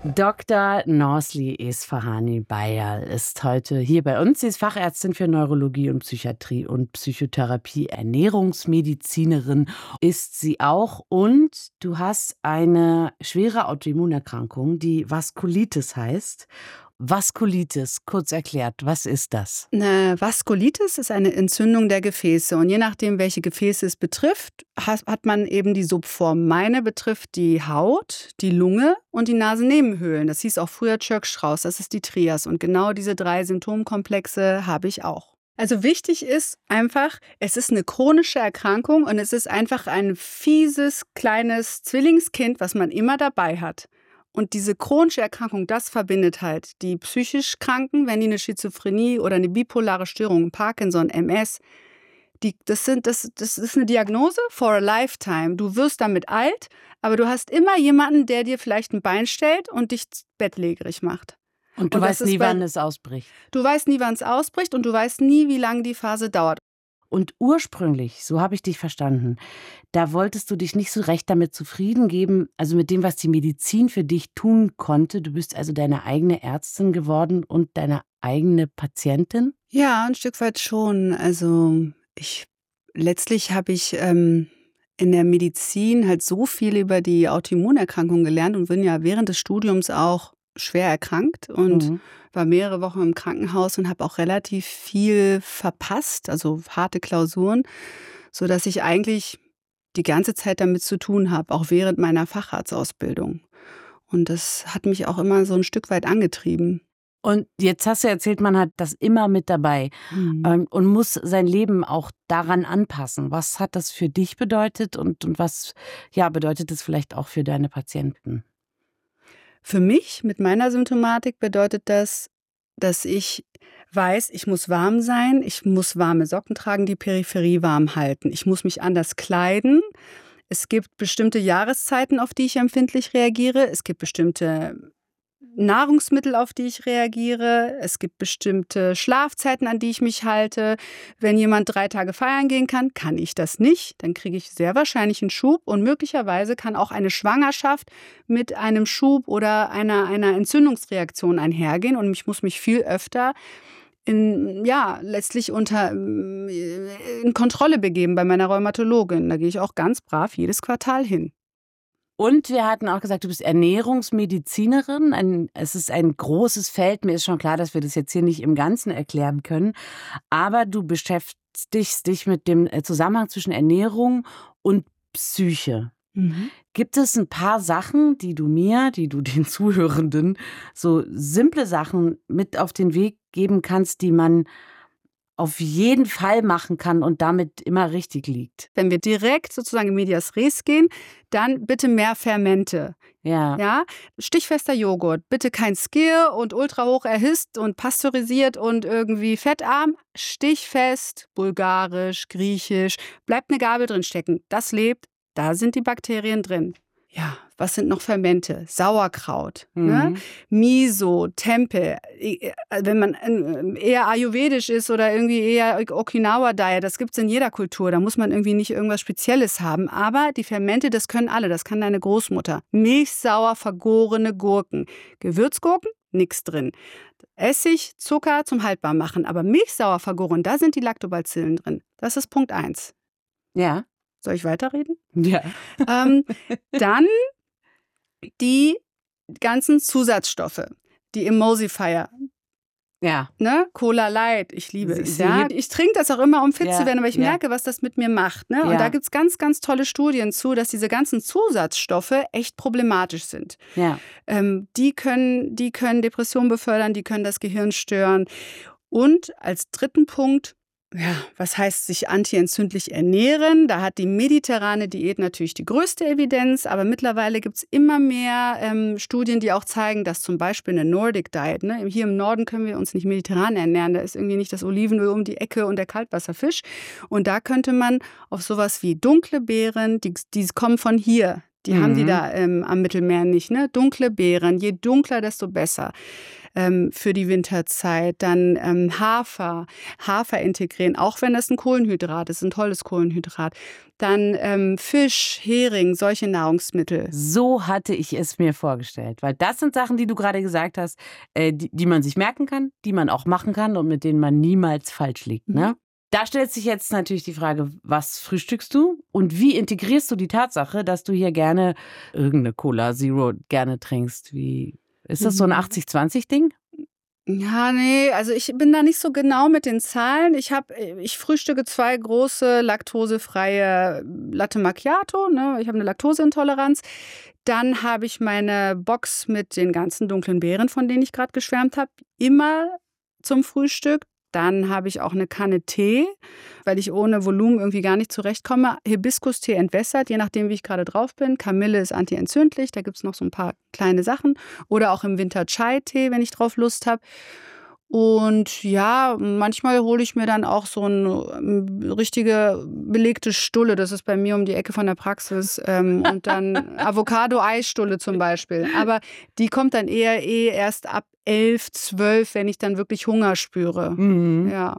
Dr. Norsley Esfahani Bayal ist heute hier bei uns. Sie ist Fachärztin für Neurologie und Psychiatrie und Psychotherapie, Ernährungsmedizinerin ist sie auch. Und du hast eine schwere Autoimmunerkrankung, die Vaskulitis heißt. Vaskulitis, kurz erklärt, was ist das? Eine Vaskulitis ist eine Entzündung der Gefäße und je nachdem, welche Gefäße es betrifft, hat man eben die Subform. Meine betrifft die Haut, die Lunge und die Nasennebenhöhlen. Das hieß auch früher Church-Strauß, das ist die Trias und genau diese 3 Symptomkomplexe habe ich auch. Also wichtig ist einfach, es ist eine chronische Erkrankung und es ist einfach ein fieses, kleines Zwillingskind, was man immer dabei hat. Und diese chronische Erkrankung, das verbindet halt die psychisch Kranken, wenn die eine Schizophrenie oder eine bipolare Störung, Parkinson, MS, das ist eine Diagnose for a lifetime. Du wirst damit alt, aber du hast immer jemanden, der dir vielleicht ein Bein stellt und dich bettlägerig macht. Und du weißt nie, wann es ausbricht. Du weißt nie, wann es ausbricht und du weißt nie, wie lange die Phase dauert. Und ursprünglich, so habe ich dich verstanden, da wolltest du dich nicht so recht damit zufrieden geben, also mit dem, was die Medizin für dich tun konnte. Du bist also deine eigene Ärztin geworden und deine eigene Patientin? Ja, ein Stück weit schon. Also letztlich habe ich in der Medizin halt so viel über die Autoimmunerkrankung gelernt und bin ja während des Studiums auch schwer erkrankt und war mehrere Wochen im Krankenhaus und habe auch relativ viel verpasst, also harte Klausuren, sodass ich eigentlich die ganze Zeit damit zu tun habe, auch während meiner Facharztausbildung. Und das hat mich auch immer so ein Stück weit angetrieben. Und jetzt hast du erzählt, man hat das immer mit dabei und muss sein Leben auch daran anpassen. Was hat das für dich bedeutet und was bedeutet es vielleicht auch für deine Patienten? Für mich mit meiner Symptomatik bedeutet das, dass ich weiß, ich muss warm sein, ich muss warme Socken tragen, die Peripherie warm halten. Ich muss mich anders kleiden. Es gibt bestimmte Jahreszeiten, auf die ich empfindlich reagiere. Es gibt bestimmte Nahrungsmittel, auf die ich reagiere. Es gibt bestimmte Schlafzeiten, an die ich mich halte. Wenn jemand 3 Tage feiern gehen kann ich das nicht. Dann kriege ich sehr wahrscheinlich einen Schub und möglicherweise kann auch eine Schwangerschaft mit einem Schub oder einer Entzündungsreaktion einhergehen und ich muss mich viel öfter letztlich in Kontrolle begeben bei meiner Rheumatologin. Da gehe ich auch ganz brav jedes Quartal hin. Und wir hatten auch gesagt, du bist Ernährungsmedizinerin. Es ist ein großes Feld. Mir ist schon klar, dass wir das jetzt hier nicht im Ganzen erklären können. Aber du beschäftigst dich mit dem Zusammenhang zwischen Ernährung und Psyche. Gibt es ein paar Sachen, die du den Zuhörenden, so simple Sachen mit auf den Weg geben kannst, die man auf jeden Fall machen kann und damit immer richtig liegt? Wenn wir direkt sozusagen in medias res gehen, dann bitte mehr Fermente. Ja? Stichfester Joghurt, bitte kein Skyr und ultra hoch erhitzt und pasteurisiert und irgendwie fettarm. Stichfest, bulgarisch, griechisch, bleibt eine Gabel drin stecken. Das lebt, da sind die Bakterien drin. Ja, was sind noch Fermente? Sauerkraut, ne? Miso, Tempeh. Wenn man eher ayurvedisch ist oder irgendwie eher Okinawa-Diet, das gibt es in jeder Kultur. Da muss man irgendwie nicht irgendwas Spezielles haben. Aber die Fermente, das können alle. Das kann deine Großmutter. Milchsauer vergorene Gurken. Gewürzgurken, nichts drin. Essig, Zucker zum Haltbarmachen. Aber milchsauer vergoren, da sind die Lactobacillen drin. Das ist Punkt 1. Ja. Soll ich weiterreden? Ja. Dann die ganzen Zusatzstoffe, die Emulsifier. Ja. Ne? Cola Light, ich liebe es. Ja? Ich trinke das auch immer, um fit zu werden, aber ich merke, was das mit mir macht. Ne? Und da gibt es ganz, ganz tolle Studien zu, dass diese ganzen Zusatzstoffe echt problematisch sind. Ja. Die können Depressionen befördern, die können das Gehirn stören. Und als dritten Punkt, was heißt sich antientzündlich ernähren? Da hat die mediterrane Diät natürlich die größte Evidenz, aber mittlerweile gibt es immer mehr Studien, die auch zeigen, dass zum Beispiel eine Nordic Diet, ne? Hier im Norden können wir uns nicht mediterran ernähren, da ist irgendwie nicht das Olivenöl um die Ecke und der Kaltwasserfisch. Und da könnte man auf sowas wie dunkle Beeren, die kommen von hier, die haben die da am Mittelmeer nicht, ne? Dunkle Beeren, je dunkler, desto besser. für die Winterzeit. Dann Hafer integrieren, auch wenn das ein Kohlenhydrat ist, ein tolles Kohlenhydrat. Dann Fisch, Hering, solche Nahrungsmittel. So hatte ich es mir vorgestellt, weil das sind Sachen, die du gerade gesagt hast, die man sich merken kann, die man auch machen kann und mit denen man niemals falsch liegt, ne? Da stellt sich jetzt natürlich die Frage, was frühstückst du und wie integrierst du die Tatsache, dass du hier gerne irgendeine Cola Zero gerne trinkst? Ist das so ein 80-20-Ding? Ja, nee, also ich bin da nicht so genau mit den Zahlen. Ich frühstücke 2 große laktosefreie Latte Macchiato, ne? Ich habe eine Laktoseintoleranz. Dann habe ich meine Box mit den ganzen dunklen Beeren, von denen ich gerade geschwärmt habe, immer zum Frühstück. Dann habe ich auch eine Kanne Tee, weil ich ohne Volumen irgendwie gar nicht zurechtkomme. Hibiskus-Tee entwässert, je nachdem, wie ich gerade drauf bin. Kamille ist antientzündlich, da gibt es noch so ein paar kleine Sachen. Oder auch im Winter Chai-Tee, wenn ich drauf Lust habe. Und ja, manchmal hole ich mir dann auch so eine richtige belegte Stulle. Das ist bei mir um die Ecke von der Praxis. Und dann Avocado-Eisstulle zum Beispiel. Aber die kommt dann eher erst ab 11, 12, wenn ich dann wirklich Hunger spüre. Mhm. Ja.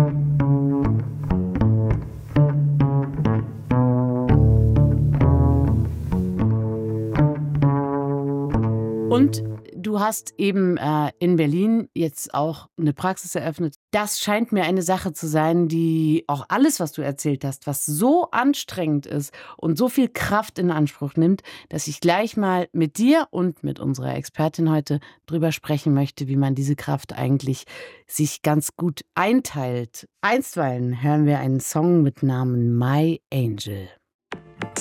Und du hast eben in Berlin jetzt auch eine Praxis eröffnet. Das scheint mir eine Sache zu sein, die auch alles, was du erzählt hast, was so anstrengend ist und so viel Kraft in Anspruch nimmt, dass ich gleich mal mit dir und mit unserer Expertin heute drüber sprechen möchte, wie man diese Kraft eigentlich sich ganz gut einteilt. Einstweilen hören wir einen Song mit Namen My Angel.